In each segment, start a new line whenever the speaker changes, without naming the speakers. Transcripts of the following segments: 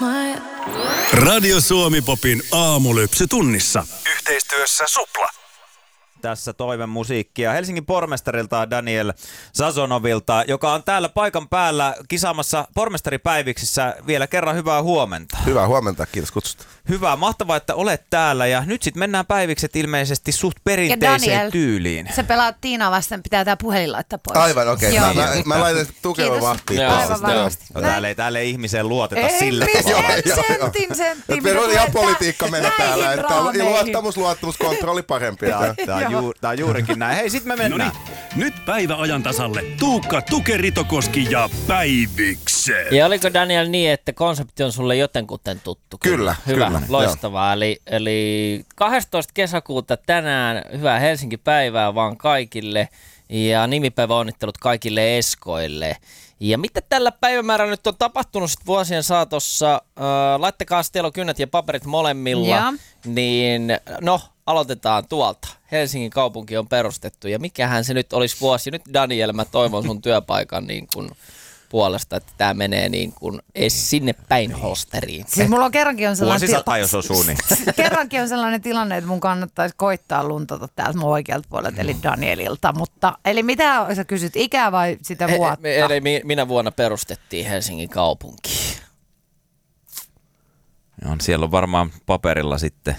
Radio Suomi-popin aamulypsy tunnissa. Yhteistyössä Supla.
Tässä toivemusiikkia Helsingin pormestarilta Daniel Sazonovilta, joka on täällä paikan päällä kisaamassa pormestaripäiviksissä. Vielä kerran hyvää huomenta.
Hyvää huomenta, kiitos kutsusta.
Hyvä, mahtavaa, että olet täällä ja nyt sitten mennään päivikset ilmeisesti suht perinteiseen
Daniel,
tyyliin.
sä pelaat Tiinaa vasten, pitää tää puhelin laittaa pois.
Aivan, okei.
Joo.
Mä laitan tukevan vahtiin.
Aivan varmasti.
No, täällä ei ihmiseen luoteta sillä
Ei,
tavalla.
sentin.
Meillä on ihan politiikka mennä täällä, että
raameihin.
luottamuskontrolli parempi.
Tää on juurikin näin. Hei, sit me mennään.
Nyt päivä ajan tasalle. Tuukka Tukeritokoski ja Päivikset.
Ja oliko Daniel niin, että konsepti on sulle jotenkuten tuttu?
Kyllä,
Hyvä,
kyllä,
loistavaa. Eli 12. kesäkuuta tänään hyvää Helsinki-päivää vaan kaikille ja nimipäiväonnittelut kaikille eskoille. Ja mitä tällä päivämäärällä nyt on tapahtunut sit vuosien saatossa? Laittakaa teillä on kynät ja paperit molemmilla.
Ja.
Niin no, aloitetaan tuolta. Helsingin kaupunki on perustettu ja mikähän se nyt olisi vuosi. Nyt Daniel, mä toivon sun työpaikan niin kuin puolesta, että tämä menee niin kuin sinne päin holsteriin.
Siis mulla on kerrankin on sellainen
Vuosisata, jos osuu, niin.
kerrankin on sellainen tilanne, että mun kannattaisi koittaa luntata täältä mun oikealta puolelta, eli Danielilta. Mutta, eli mitä sä kysyt, ikää vai sitä vuotta?
Minä vuonna perustettiin Helsingin kaupunki.
Siellä on varmaan paperilla sitten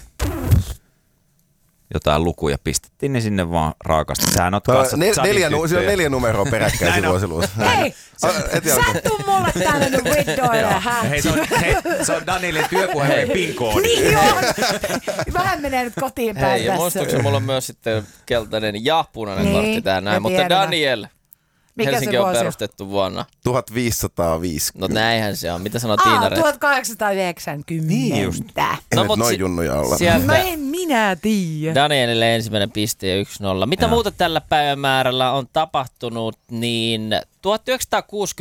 jotain lukuja pistettiin, niin sinne vaan raakasti. Sähän oot kanssa
Siellä on 4 numeroa peräkkäin vuosiluvussa.
Hei, sä tuu mulle tänne nyt windoille.
Se on Danielin työpuheleen PIN-koodi.
Niin on. Vähän menee nyt kotiin päin
Hei, ja
tässä.
muistuuko mulla on myös sitten keltainen ja punainen
Niin,
kortti tää näin.
me
Mutta
tiedämme.
Daniel,
Mikä
Helsinki
se
on
vuosi?
perustettu vuonna.
1550.
No näinhän se on. Mitä sanoo Tiina?
1890.
Niin just.
Ei nyt noin junnuja olla.
Sieltä
No en minä tiedä.
Danielille ensimmäinen piste ja 1-0. Mitä muuta tällä päivämäärällä on tapahtunut, niin 1960